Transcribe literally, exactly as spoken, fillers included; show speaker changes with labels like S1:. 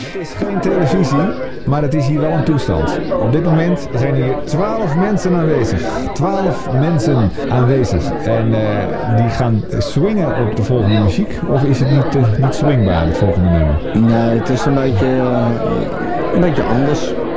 S1: Het is geen televisie, maar het is hier wel een toestand. Op dit moment zijn hier twaalf mensen aanwezig. twaalf mensen aanwezig. En uh, die gaan swingen op de volgende muziek. Of is het niet, uh, niet swingbaar, het volgende nummer?
S2: Nee, het is een beetje, uh, een beetje anders.